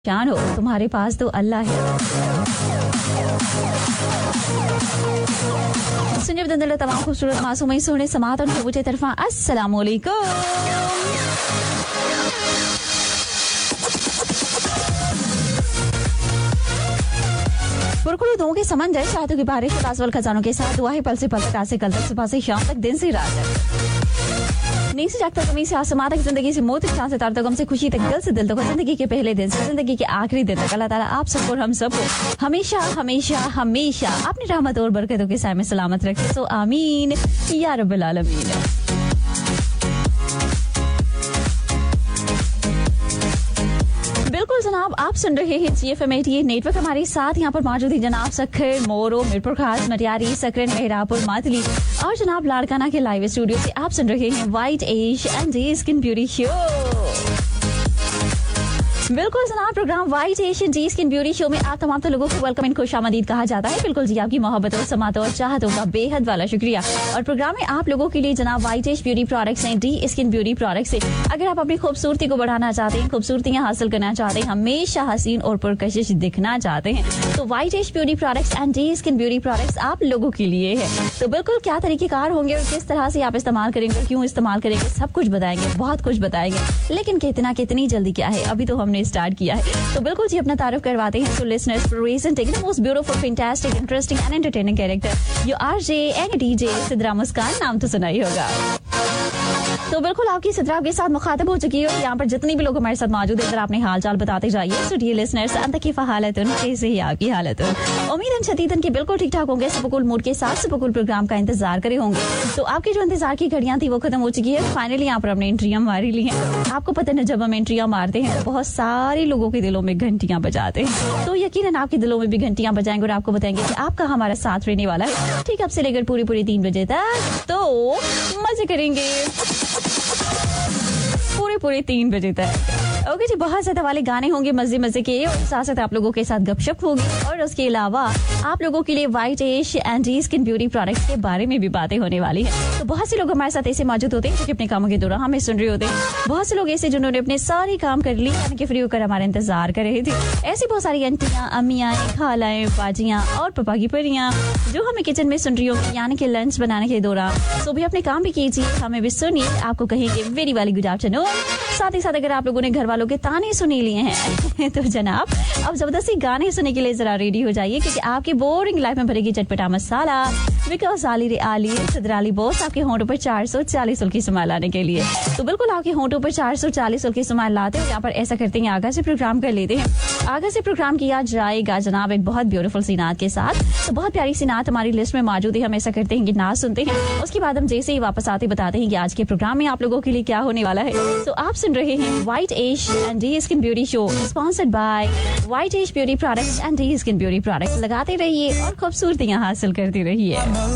जान हो तुम्हारे पास तो अल्लाह है। सुनिए बदल तमाम खूबसूरत मासूम सोने समात और मुझे तरफा अस्सलाम वालेकुम। पुरकुड़ी दो के समंदर शायदों की बारिश तासवल खजानों के साथ हुआ है पल से पल तक आज से कल तक सुबह से शाम तक दिन से रात तक नींद से जागता कमी से आसमां तक जिंदगी से मौत चांद से तार तक गम से खुशी तक दिल से दिल तक जिंदगी के पहले दिन से जिंदगी के आखिरी दिन तक अल्लाह ताला आप सबको और हम सबको हमेशा हमेशा हमेशा अपनी रहमत और बरकतों के साए में सलामत रखे। तो आमीन या रब्बल आलमीन। बिल्कुल जनाब, आप सुन रहे हैं GFM 88 नेटवर्क। हमारे साथ यहाँ पर मौजूद है जनाब सखर मोरो मीरपुर खास मटियारी सकरन मेहरापुर मातली और जनाब लाड़काना के लाइव स्टूडियो से आप सुन रहे हैं white as and day skin beauty show. बिल्कुल जनाब, प्रोग्राम व्हाइट एशियन जी स्किन ब्यूटी शो में आप तमाम लोगों को वेलकम एंड खुशामदीद कहा जाता है। बिल्कुल जी, आपकी मोहब्बत और समातों और चाहतों का बेहद वाला शुक्रिया। और प्रोग्राम में आप लोगों के लिए जनाब व्हाइट एज ब्यूटी प्रोडक्ट्स हैं, डी स्किन ब्यूटी प्रोडक्ट्स है। अगर आप अपनी खूबसूरती को बढ़ाना चाहते हैं, खूबसूरतियां हासिल करना चाहते हैं, हमेशा हसीन और पुरकशिश दिखना चाहते हैं, तो white as beauty products and D skin beauty products आप लोगों के लिए है। तो बिल्कुल क्या तरीकेकार होंगे और किस तरह से आप इस्तेमाल करेंगे, क्यों इस्तेमाल करेंगे, सब कुछ बताएंगे, बहुत कुछ बताएंगे। लेकिन कितनी जल्दी क्या है, अभी तो हमने स्टार्ट किया है। तो बिल्कुल जी अपना तारुफ करवाते हैं। So listeners, presenting the most beautiful, fantastic, interesting and entertaining character, you RJ and DJ Sidra मुस्कान, नाम तो सुना ही होगा। तो बिल्कुल आपकी सिद्रा के साथ मुखातब हो चुकी है। यहाँ पर जितनी भी लोग हमारे साथ मौजूद है, अगर आपने हाल चाल बताते जाइए। So dear listeners, अंत की हालत कैसे ही आपकी हालत उम्मीद है शदीदन की बिल्कुल ठीक ठाक होंगे। सुपकुल मूड के साथ सुपकुल प्रोग्राम का इंतजार करे होंगे। तो आपकी जो इंतजार की घड़ियां थी वो खत्म हो चुकी है। फाइनली यहाँ पर हमने एंट्रियां मारी ली हैं। आपको पता है जब हम एंट्रियां मारते हैं तो बहुत सारे लोगों के दिलों में घंटियां बजाते हैं। तो यकीनन आपके दिलों में भी घंटियां बजाएंगे और आपको बताएंगे कि आपका हमारा साथ रहने वाला है ठीक अब से लेकर पूरी 3 बजे तक। तो मजे करेंगे पूरे 3 बजे तक। ओके जी, बहुत ज्यादा वाले गाने होंगे मजे के और साथ साथ आप लोगों के साथ गपशप होगी। और उसके अलावा आप लोगों के लिए white as and D skin beauty products के बारे में भी बातें होने वाली है। तो बहुत से लोग हमारे साथ ऐसे मौजूद होते हैं जो अपने कामों के दौरान हमें सुन रहे होते हैं। बहुत से लोग ऐसे जिन्होंने अपने सारे काम कर लिए यानी कि फ्री होकर हमारा इंतजार कर रहे थे। ऐसी बहुत सारी आंटियां, अम्मियां, खालाएं, बाजियां और पपा की परियां जो हमें किचन में सुन रही होंगी यानी कि लंच बनाने के दौरान। तो भी अपने काम भी कीजिए, हमें भी सुनिए, आपको कहेंगे वेरी वाली गुड आफ्टरनून। साथ ही साथ अगर आप लोगों ने घर वालों के ताने सुनी लिए हैं तो जनाब अब जबरदस्ती गाने सुनने के लिए जरा रेडी हो जाइए, क्योंकि आपकी बोरिंग लाइफ में भरेगी चटपटा मसाला। बिकॉज आली सदराली बॉस आपके होंठों पर 440 की स्माइल लाने के लिए। तो बिल्कुल आपके होंठों पर 440 की स्माइल लाते हैं। यहाँ पर ऐसा करते हैं, आगा से प्रोग्राम कर लेते हैं। आगा से प्रोग्राम किया जाएगा जनाब एक बहुत ब्यूटीफुल सी नात के साथ। तो बहुत प्यारी सी नात हमारी लिस्ट में मौजूद है। हम ऐसा करते हैं कि नात सुनते हैं, उसके बाद हम जैसे ही वापस आते बताते हैं कि आज के प्रोग्राम में आप लोगों के लिए क्या होने वाला है। तो आप सुन रहे हैं white as and D skin beauty show sponsored by white as beauty products and D skin beauty products. लगाते रहिए और खूबसूरतियां हासिल करते रहिए।